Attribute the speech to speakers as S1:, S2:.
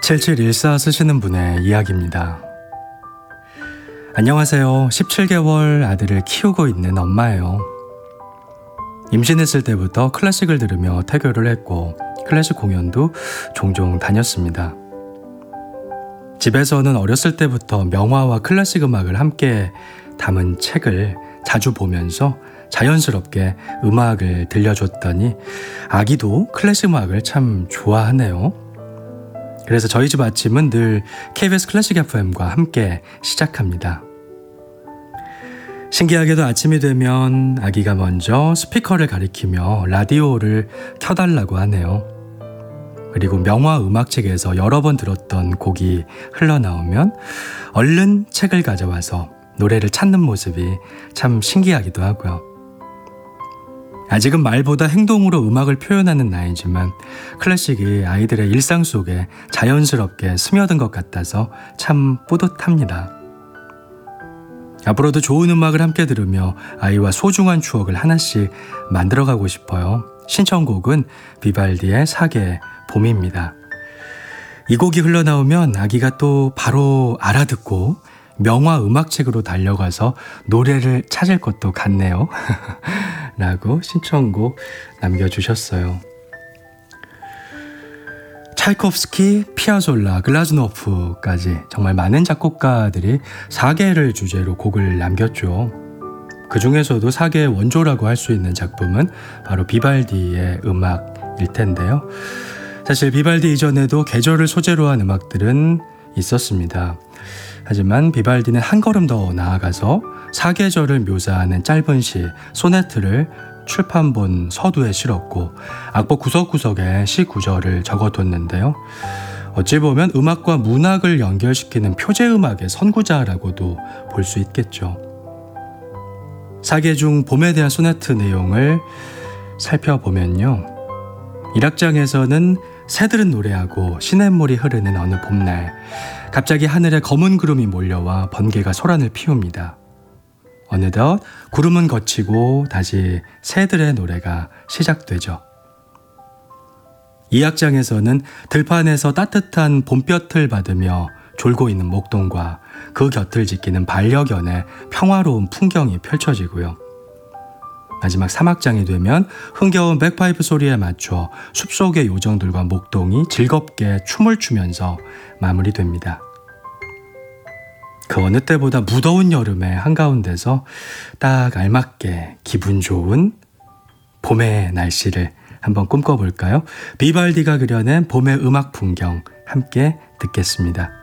S1: 7714 쓰시는 분의 이야기입니다. 안녕하세요. 17개월 아들을 키우고 있는 엄마예요. 임신했을 때부터 클래식을 들으며 태교를 했고 클래식 공연도 종종 다녔습니다. 집에서는 어렸을 때부터 명화와 클래식 음악을 함께 담은 책을 자주 보면서 자연스럽게 음악을 들려줬더니 아기도 클래식 음악을 참 좋아하네요. 그래서 저희 집 아침은 늘 KBS 클래식 FM과 함께 시작합니다. 신기하게도 아침이 되면 아기가 먼저 스피커를 가리키며 라디오를 켜달라고 하네요. 그리고 명화 음악책에서 여러 번 들었던 곡이 흘러나오면 얼른 책을 가져와서 노래를 찾는 모습이 참 신기하기도 하고요. 아직은 말보다 행동으로 음악을 표현하는 나이지만 클래식이 아이들의 일상 속에 자연스럽게 스며든 것 같아서 참 뿌듯합니다. 앞으로도 좋은 음악을 함께 들으며 아이와 소중한 추억을 하나씩 만들어가고 싶어요. 신청곡은 비발디의 사계의 봄입니다. 이 곡이 흘러나오면 아기가 또 바로 알아듣고 명화 음악책으로 달려가서 노래를 찾을 것도 같네요. 라고 신청곡 남겨주셨어요. 차이콥스키, 피아졸라, 글라즈노프까지 정말 많은 작곡가들이 사계를 주제로 곡을 남겼죠. 그 중에서도 사계의 원조라고 할 수 있는 작품은 바로 비발디의 음악일 텐데요. 사실 비발디 이전에도 계절을 소재로 한 음악들은 있었습니다. 하지만 비발디는 한 걸음 더 나아가서 사계절을 묘사하는 짧은 시 소네트를 출판본 서두에 실었고 악보 구석구석에 시 구절을 적어뒀는데요. 어찌 보면 음악과 문학을 연결시키는 표제음악의 선구자라고도 볼 수 있겠죠. 사계 중 봄에 대한 소네트 내용을 살펴보면요. 1악장에서는 새들은 노래하고 시냇물이 흐르는 어느 봄날 갑자기 하늘에 검은 구름이 몰려와 번개가 소란을 피웁니다. 어느덧 구름은 걷히고 다시 새들의 노래가 시작되죠. 2악장에서는 들판에서 따뜻한 봄볕을 받으며 졸고 있는 목동과 그 곁을 지키는 반려견의 평화로운 풍경이 펼쳐지고요. 마지막 3악장이 되면 흥겨운 백파이프 소리에 맞춰 숲속의 요정들과 목동이 즐겁게 춤을 추면서 마무리됩니다. 그 어느 때보다 무더운 여름의 한가운데서 딱 알맞게 기분 좋은 봄의 날씨를 한번 꿈꿔볼까요? 비발디가 그려낸 봄의 음악 풍경 함께 듣겠습니다.